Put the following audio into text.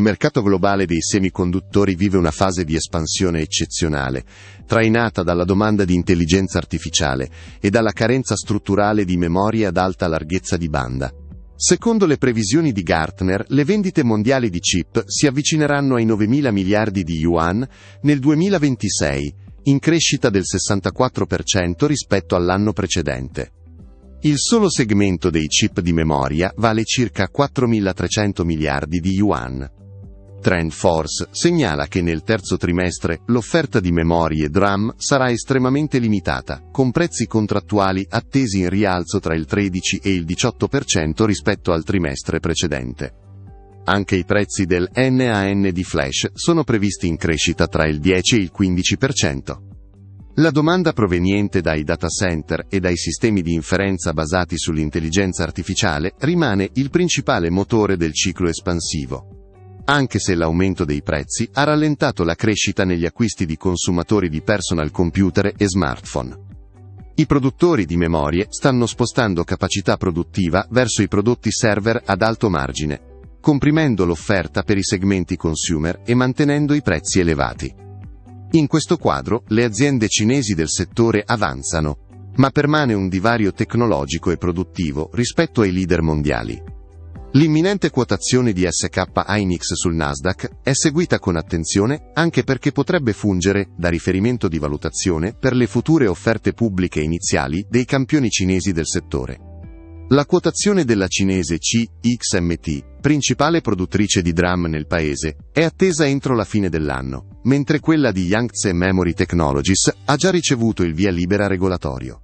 mercato globale dei semiconduttori vive una fase di espansione eccezionale, trainata dalla domanda di intelligenza artificiale e dalla carenza strutturale di memorie ad alta larghezza di banda. Secondo le previsioni di Gartner, le vendite mondiali di chip si avvicineranno ai 9.000 miliardi di yuan nel 2026, in crescita del 64% rispetto all'anno precedente. Il solo segmento dei chip di memoria vale circa 4.300 miliardi di yuan. TrendForce segnala che nel terzo trimestre l'offerta di memorie DRAM sarà estremamente limitata, con prezzi contrattuali attesi in rialzo tra il 13 e il 18% rispetto al trimestre precedente. Anche i prezzi del NAND flash sono previsti in crescita tra il 10 e il 15%. La domanda proveniente dai data center e dai sistemi di inferenza basati sull'intelligenza artificiale rimane il principale motore del ciclo espansivo, anche se l'aumento dei prezzi ha rallentato la crescita negli acquisti di consumatori di personal computer e smartphone. I produttori di memorie stanno spostando capacità produttiva verso i prodotti server ad alto margine, comprimendo l'offerta per i segmenti consumer e mantenendo i prezzi elevati. In questo quadro, le aziende cinesi del settore avanzano, ma permane un divario tecnologico e produttivo rispetto ai leader mondiali. L'imminente quotazione di SK Hynix sul Nasdaq è seguita con attenzione anche perché potrebbe fungere da riferimento di valutazione per le future offerte pubbliche iniziali dei campioni cinesi del settore. La quotazione della cinese CXMT, principale produttrice di DRAM nel paese, è attesa entro la fine dell'anno, mentre quella di Yangtze Memory Technologies ha già ricevuto il via libera regolatorio.